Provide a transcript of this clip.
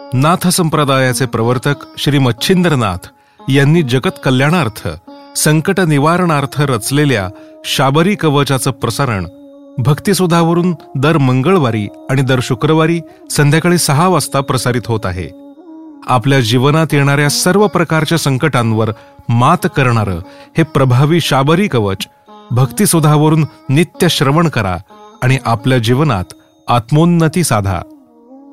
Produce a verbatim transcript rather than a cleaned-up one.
नाथ संप्रदायाचे प्रवर्तक श्री मच्छिंद्रनाथ यांनी जगत कल्याणार्थ संकट निवारणार्थ रचलेल्या शाबरी कवचाचं प्रसारण भक्तिसुधावरून दर मंगळवारी आणि दर शुक्रवारी संध्याकाळी सहा वाजता प्रसारित होत आहे. आपल्या जीवनात येणाऱ्या सर्व प्रकारच्या संकटांवर मात करणारं हे प्रभावी शाबरी कवच भक्तिसुधावरून नित्य श्रवण करा आणि आपल्या जीवनात आत्मोन्नती साधा.